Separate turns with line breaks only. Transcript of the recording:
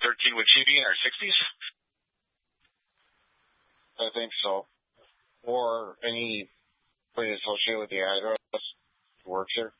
13, would she be in her 60s?
I think so. Or anybody associated with the address who works here.